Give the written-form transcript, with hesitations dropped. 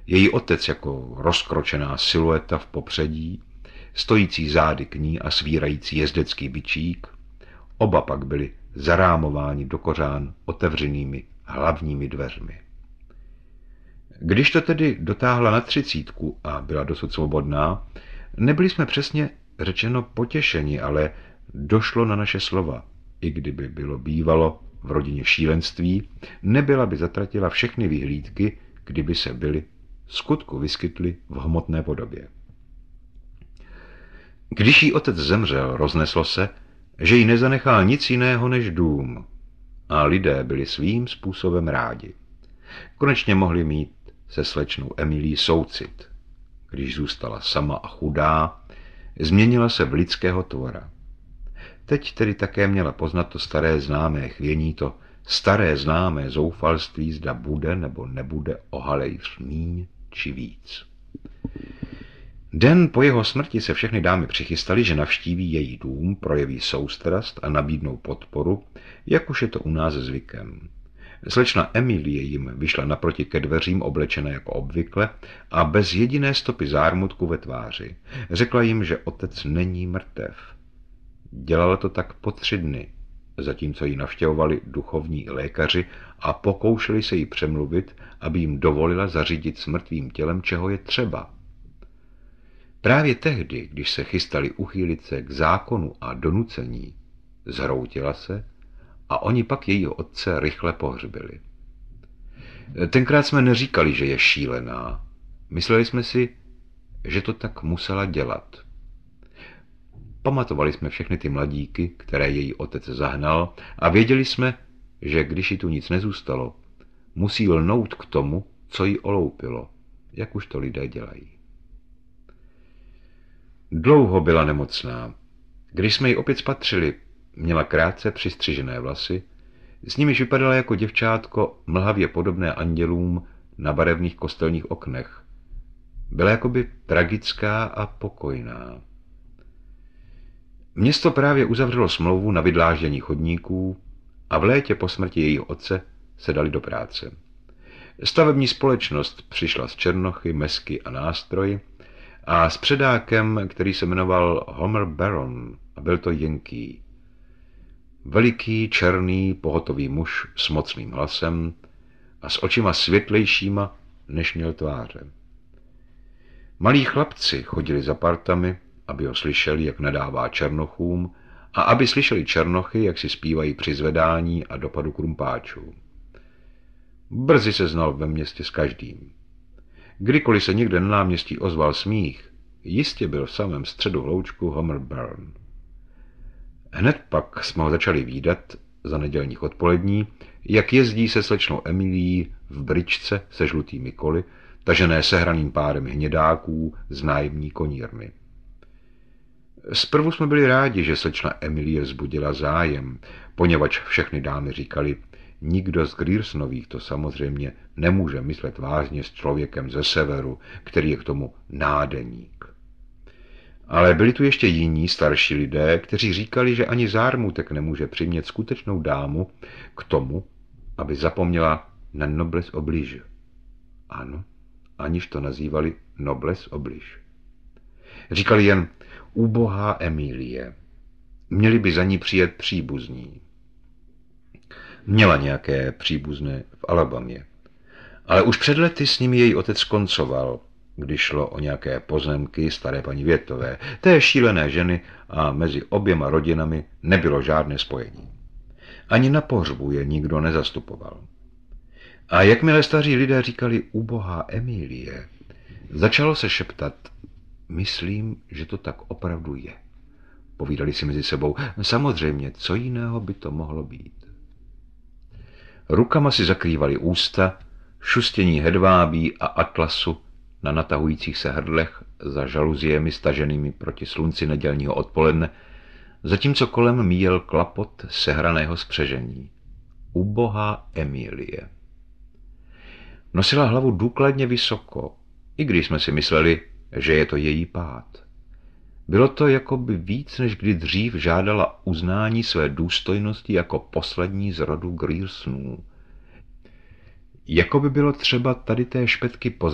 Její otec jako rozkročená silueta v popředí, stojící zády k ní a svírající jezdecký bičík, oba pak byli zarámováni do kořán otevřenými hlavními dveřmi. Když to tedy dotáhla na 30 a byla dosud svobodná, nebyli jsme přesně řečeno potěšeni, ale došlo na naše slova. I kdyby bylo bývalo v rodině šílenství, nebyla by zatratila všechny vyhlídky, kdyby se byly skutku vyskytly v hmotné podobě. Když jí otec zemřel, rozneslo se, že jí nezanechal nic jiného než dům a lidé byli svým způsobem rádi. Konečně mohli mít se slečnou Emilií soucit. Když zůstala sama a chudá, změnila se v lidského tvora. Teď tedy také měla poznat to staré známé chvění, to staré známé zoufalství, zda bude nebo nebude o halejř míň či víc. Den po jeho smrti se všechny dámy přichystali, že navštíví její dům, projeví soustrast a nabídnou podporu, jak už je to u nás zvykem. Slečna Emilie jim vyšla naproti ke dveřím oblečená jako obvykle a bez jediné stopy zármutku ve tváři. Řekla jim, že otec není mrtev. Dělala to tak po 3 dny, zatímco ji navštěvovali duchovní lékaři a pokoušeli se jí přemluvit, aby jim dovolila zařídit s mrtvým tělem, čeho je třeba. Právě tehdy, když se chystali uchýlit se k zákonu a donucení, zhroutila se a oni pak jejího otce rychle pohřbili. Tenkrát jsme neříkali, že je šílená. Mysleli jsme si, že to tak musela dělat. Pamatovali jsme všechny ty mladíky, které její otec zahnal, a věděli jsme, že když jí tu nic nezůstalo, musí lnout k tomu, co jí oloupilo, jak už to lidé dělají. Dlouho byla nemocná. Když jsme ji opět spatřili, měla krátce přistřižené vlasy, s nimiž vypadala jako děvčátko mlhavě podobné andělům na barevných kostelních oknech. Byla jakoby tragická a pokojná. Město právě uzavřelo smlouvu na vydláždění chodníků a v létě po smrti jejího otce se dali do práce. Stavební společnost přišla z černochy, mesky a nástroji a s předákem, který se jmenoval Homer Baron, a byl to Yankee. Veliký, černý, pohotový muž s mocným hlasem a s očima světlejšíma, než měl tváře. Malí chlapci chodili za partami, aby ho slyšeli, jak nadává černochům, a aby slyšeli černochy, jak si zpívají při zvedání a dopadu krumpáčů. Brzy se znal ve městě s každým. Kdykoliv se někde na náměstí ozval smích, jistě byl v samém středu hloučku Homer Baron. Hned pak jsme ho začali vídat za nedělních odpolední, jak jezdí se slečnou Emilií v bryčce se žlutými koly, tažené sehraným párem hnědáků z nájemní konírny. Zprvu jsme byli rádi, že slečna Emilie vzbudila zájem, poněvadž všechny dámy říkali, nikdo z Griersonových to samozřejmě nemůže myslet vážně s člověkem ze severu, který je k tomu nádeník. Ale byli tu ještě jiní starší lidé, kteří říkali, že ani zármutek nemůže přimět skutečnou dámu k tomu, aby zapomněla na noblesse oblige. Ano, aniž to nazývali noblesse oblige. Říkali jen ubohá Emilie. Měli by za ní přijet příbuzní. Měla nějaké příbuzné v Alabamě. Ale už před lety s nimi její otec koncoval, když šlo o nějaké pozemky staré paní Větové, té šílené ženy, a mezi oběma rodinami nebylo žádné spojení. Ani na pohřbu je nikdo nezastupoval. A jakmile staří lidé říkali ubohá Emilie, začalo se šeptat, myslím, že to tak opravdu je. Povídali si mezi sebou, samozřejmě, co jiného by to mohlo být. Rukama si zakrývali ústa, šustění hedvábí a atlasu na natahujících se hrdlech za žaluziemi staženými proti slunci nedělního odpoledne, zatímco kolem míjel klapot sehraného spřežení. Ubohá Emilie. Nosila hlavu důkladně vysoko, i když jsme si mysleli, že je to její pád. Bylo to, jako by víc než kdy dřív žádala uznání své důstojnosti jako poslední z rodu Griersonů. Jako by bylo třeba tady té špetky